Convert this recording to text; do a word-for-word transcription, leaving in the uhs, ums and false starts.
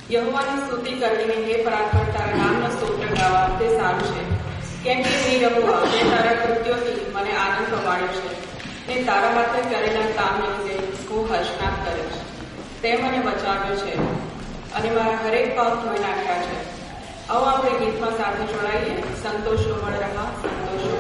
યહોવાની સ્તુતિ કરવી, હે પરાત્પર તારા નામનો સ્તોત્ર ગાવા તે સારું છે. કેમ કે હે યહોવા, તે તારા કૃત્યોથી મને આનંદ પમાડ્યો છે. ને તારા હાથે કરેલા કામને લીધે હું હર્ષનાદ કરીશ. તે મને બચાવ્યો છે અને મારા હરેક પાપ ધોઈ નાખ્યા છે. આવો આપણે ગીતમાં સાથે જોડાઈએ. સંતોષો મળ રહા, સંતોષો